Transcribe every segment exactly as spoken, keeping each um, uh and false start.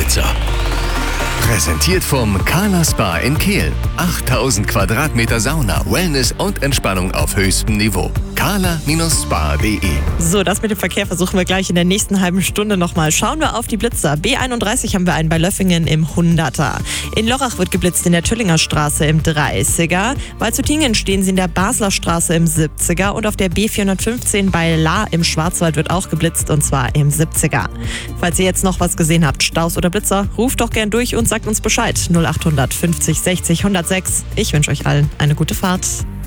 Blitzer. Präsentiert vom Carla Spa in Kehl. achttausend Quadratmeter Sauna, Wellness und Entspannung auf höchstem Niveau. carla Spa punkt de. So, das mit dem Verkehr versuchen wir gleich in der nächsten halben Stunde nochmal. Schauen wir auf die Blitzer. B einunddreißig haben wir einen bei Löffingen im hunderter. In Lörrach wird geblitzt in der Tüllinger Straße im dreißiger. Bei Zutingen stehen sie in der Basler Straße im siebziger. Und auf der B vierhundertfünfzehn bei Lahr im Schwarzwald wird auch geblitzt, und zwar im siebziger. Falls ihr jetzt noch was gesehen habt, Staus oder Blitzer, ruft doch gern durch und sagt uns Bescheid. null acht fünfzig sechzig hundertsechs. Ich wünsche euch allen eine gute Fahrt.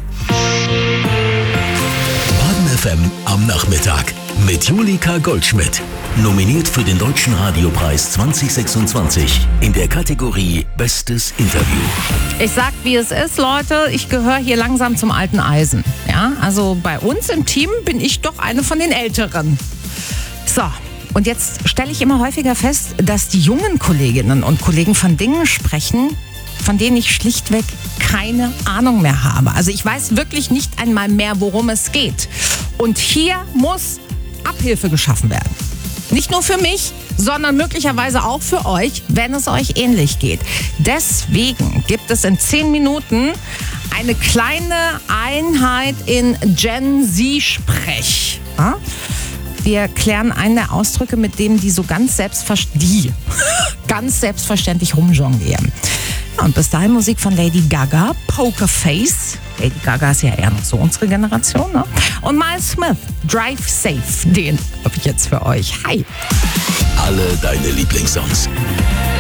Baden F M am Nachmittag mit Julika Goldschmidt. Nominiert für den Deutschen Radiopreis zwanzig sechsundzwanzig in der Kategorie Bestes Interview. Ich sag, wie es ist, Leute. Ich gehöre hier langsam zum alten Eisen. Ja, also bei uns im Team bin ich doch eine von den Älteren. So. Und jetzt stelle ich immer häufiger fest, dass die jungen Kolleginnen und Kollegen von Dingen sprechen, von denen ich schlichtweg keine Ahnung mehr habe. Also ich weiß wirklich nicht einmal mehr, worum es geht. Und hier muss Abhilfe geschaffen werden. Nicht nur für mich, sondern möglicherweise auch für euch, wenn es euch ähnlich geht. Deswegen gibt es in zehn Minuten eine kleine Einheit in Gen Z-Sprech. Ja? Wir klären einen der Ausdrücke, mit denen die so ganz selbstverständlich, ganz selbstverständlich rumjonglieren. Ja, und bis dahin Musik von Lady Gaga, Pokerface. Lady Gaga ist ja eher noch so unsere Generation, ne? Und Miles Smith, Drive Safe. Den habe ich jetzt für euch. Hi! Alle deine Lieblingssongs.